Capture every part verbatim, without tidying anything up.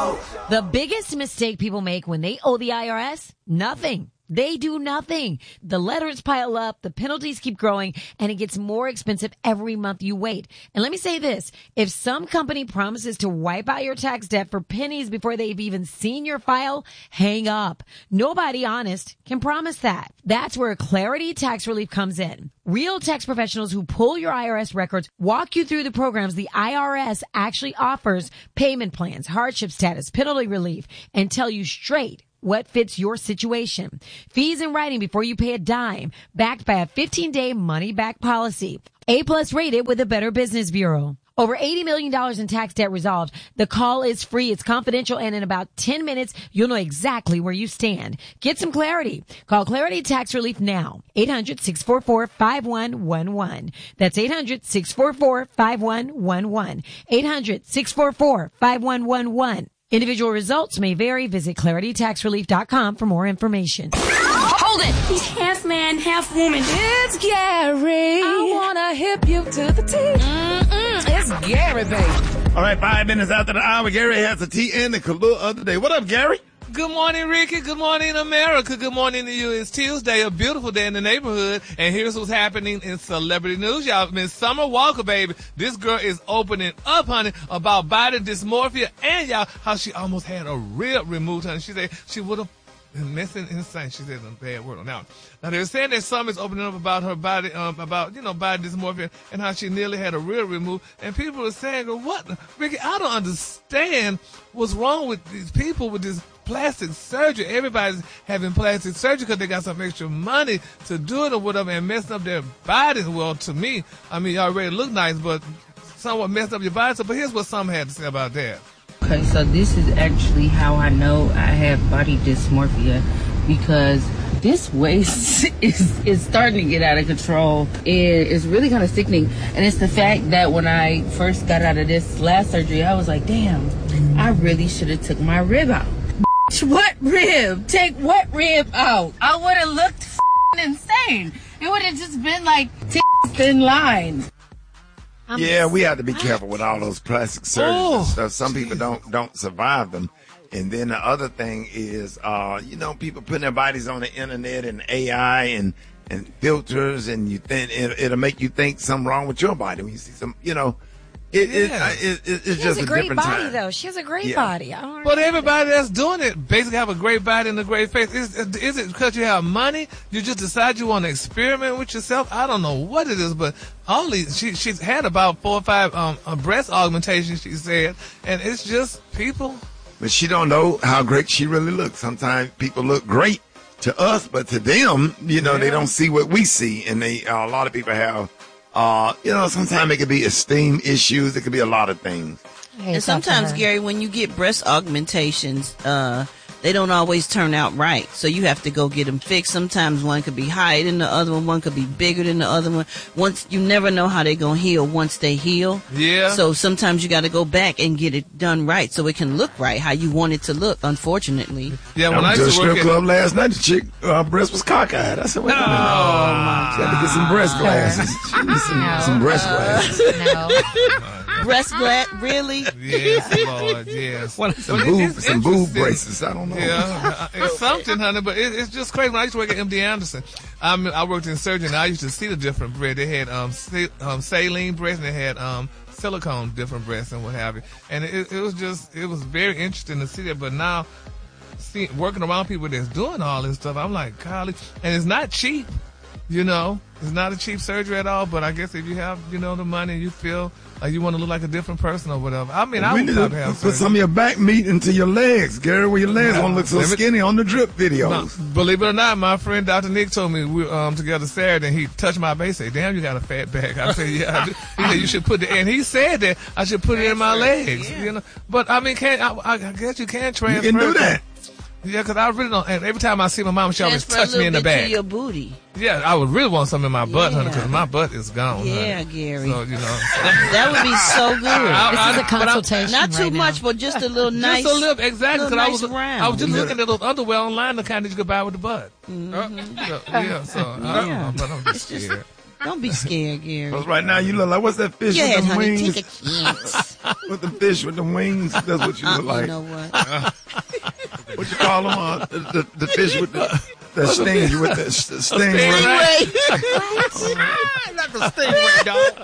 Show. The biggest mistake people make when they owe the I R S? Nothing. They do nothing. The letters pile up, the penalties keep growing, and it gets more expensive every month you wait. And let me say this, if some company promises to wipe out your tax debt for pennies before they've even seen your file, hang up. Nobody honest can promise that. That's where Clarity Tax Relief comes in. Real tax professionals who pull your I R S records, walk you through the programs the I R S actually offers, payment plans, hardship status, penalty relief, and tell you straight what fits your situation. Fees in writing before you pay a dime, backed by a fifteen-day money-back policy. A-plus rated with the Better Business Bureau. Over eighty million dollars in tax debt resolved. The call is free. It's confidential. And in about ten minutes, you'll know exactly where you stand. Get some clarity. Call Clarity Tax Relief now. eight hundred, six four four, five one one one. That's eight hundred, six four four, five one one one. eight hundred, six four four, five one one one. Individual results may vary. Visit clarity tax relief dot com for more information. Hold it! He's half man, half woman. It's Gary. I wanna hip you to the T. Mm-mm, it's Gary, baby. All right, five minutes after the hour, Gary has the tea and the color of the day. What up, Gary? Good morning, Ricky. Good morning, America. Good morning to you. It's Tuesday, a beautiful day in the neighborhood. And here's what's happening in celebrity news, y'all. Miss Summer Walker, baby. This girl is opening up, honey, about body dysmorphia and, y'all, how she almost had a rib removed, honey. She said she would have been missing insane. She said a bad word on that one. Now, they're saying that Summer is opening up about her body, um, about, you know, body dysmorphia and how she nearly had a rib removed. And people are saying, what? Ricky, I don't understand what's wrong with these people with this plastic surgery. Everybody's having plastic surgery because they got some extra money to do it or whatever and messing up their bodies. Well, to me, I mean, you already look nice, but somewhat messed up your body. So, but here's what some had to say about that. Okay, so this is actually how I know I have body dysmorphia, because this waist is, is starting to get out of control. It is really kind of sickening. And it's the fact that when I first got out of this last surgery, I was like, damn, I really should have took my rib out. What rib? Take what rib out? I would have looked f***ing insane. It would have just been like thin lines. I'm yeah, we have to be careful with all those plastic surgeries oh, and stuff. Some people don't don't survive them. And then the other thing is, uh, you know, people putting their bodies on the internet and A I and, and filters, and you think it, it'll make you think something wrong with your body when you see some, you know. It, yeah. it, it, it, it's she just has a, a great different body, time. though. She has a great yeah. body. I don't but everybody that's doing it basically have a great body and a great face. Is, is it because you have money? You just decide you want to experiment with yourself? I don't know what it is, but only she she's had about four or five um uh, breast augmentations, she said, and it's just people. But she don't know how great she really looks. Sometimes people look great to us, but to them, you know, yeah. they don't see what we see, and they uh, a lot of people have. Uh, you know, sometimes it could be esteem issues. It could be a lot of things. And sometimes, Gary, when you get breast augmentations, uh, they don't always turn out right. So you have to go get them fixed. Sometimes one could be higher than the other one. One could be bigger than the other one. Once you never know how they're going to heal once they heal. Yeah. So sometimes you got to go back and get it done right so it can look right how you want it to look, unfortunately. Yeah, when I, I went to a strip club last night, the chick, uh, breast was cockeyed. I said, wait a minute. Oh, my She had to get some breast glasses. She needs some, no. some breast glasses. No. Breast glass, really? Yes, Lord, yes. Well, some boob, some boob braces. I don't know. Yeah, it's something, honey, but it, it's just crazy. When I used to work at M D Anderson, I mean, I worked in surgery, and I used to see the different breasts. They had um, um saline breasts, and they had um silicone different breasts and what have you. And it, it was just, it was very interesting to see that. But now, see, working around people that's doing all this stuff, I'm like, golly, and it's not cheap. You know, it's not a cheap surgery at all, but I guess if you have, you know, the money, you feel like you want to look like a different person or whatever. I mean, I we would need love to to have put surgery. some of your back meat into your legs, Gary, where your legs No, won't look so let me- skinny on the drip videos. No, believe it or not, my friend Doctor Nick told me we were um, together Saturday, and he touched my face. Said, "Damn, you got a fat back." I said, "Yeah." I do. He said, "You should put it," and he said that I should put it in my legs. Yeah. You know, but I mean, can't I, I guess you can transfer. You can do that. Yeah, because I really don't. And every time I see my mom, she always Transfer a touch me in the little bit back. to your booty. Yeah, I would really want something in my butt, honey, Yeah. because my butt is gone. Yeah, honey. Gary. So you know, That would be so good. I- This I- is a but I- consultation. Not too right now. much, but just a little nice. just a little, exactly. little Because I was, nice round. I was just looking at those underwear online, the kind that you could buy with the butt. Mm-hmm. Uh, so, yeah, so I don't know, but I'm just scared. Don't be scared, Gary. Because right now you look like, what's that fish Go ahead, with the honey, wings? take a chance. With the fish with the wings, that's what you Uh, look like. You know what? What you call them? Uh, the, the, the fish with the, the sting, with the, the sting. Anyway. Not the stingray,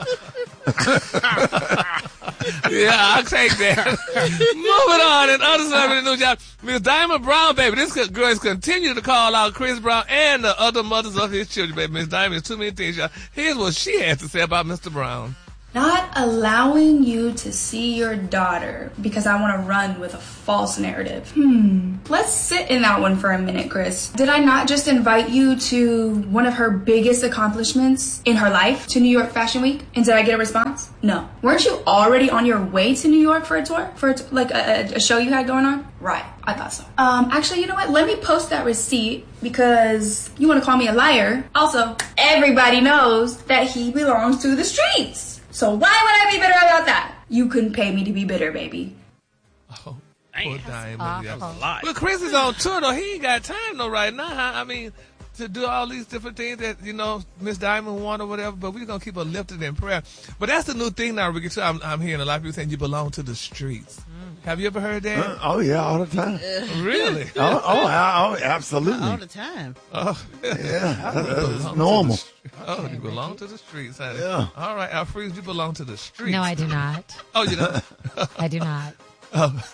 dog. Yeah, I'll take that. Moving on, and other celebrity news, y'all. Miss Diamond Brown, baby, this girl is continuing to call out Chris Brown and the other mothers of his children, baby. Miss Diamond is too many things, y'all. Here's what she has to say about Mister Brown. Not allowing you to see your daughter because I want to run with a false narrative. Hmm. Let's sit in that one for a minute, Chris. Did I not just invite you to one of her biggest accomplishments in her life, to New York Fashion Week? And did I get a response? No. Weren't you already on your way to New York for a tour? For a t- like a, a show you had going on? Right. I thought so. Um, actually, you know what? Let me post that receipt because you want to call me a liar. Also, everybody knows that he belongs to the streets. So why would I be bitter about that? You couldn't pay me to be bitter, baby. Oh, poor Diamond. Yeah. A lot. Well, Chris is on tour, though. He ain't got time, though, right now. Huh? I mean, to do all these different things that, you know, Miss Diamond want or whatever, but we're going to keep her lifted in prayer. But that's the new thing now, Ricky, too. I'm, I'm hearing a lot of people saying you belong to the streets. Mm. Have you ever heard that? Uh, oh, yeah, all the time. Really? oh, oh, oh, absolutely. All the time. Oh, Yeah, that's, that's belong normal. to the- Oh, you belong to the streets, honey. Yeah. All right, Alfreeze, you belong to the streets. No, I do not. Oh, you don't? I do not. Oh.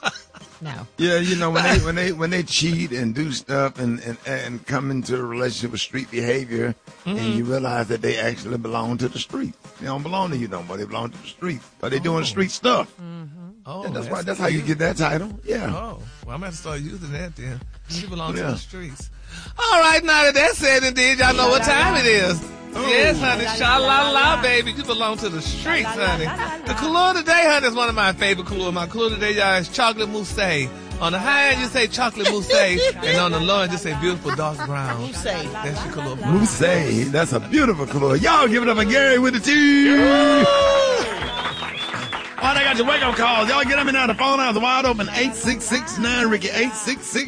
No. Yeah, you know, when they when they when they cheat and do stuff and, and, and come into a relationship with street behavior, Mm-hmm. and you realize that they actually belong to the street. They don't belong to you no more. They belong to the street. But they doing street stuff. Oh, And that's why that's how you get that title. Yeah. Oh, well, I'm going to have to start using that then. She belongs to Yeah. the streets. All right, now that that's said and did, y'all know what time it is. Yes, honey, sha-la-la, baby. You belong to the streets, honey. The color today, honey, is one of my favorite colors. My color today, y'all, is chocolate mousse. On the high end, you say chocolate mousse, and on the low end, you say beautiful dark brown. Mousse. That's your color. Mousse, that's a beautiful color. Y'all give it up for Gary with the T. All right, I got your wake-up calls. Y'all get them in now. The phone lines are wide open. eight six six nine Ricky. eight six six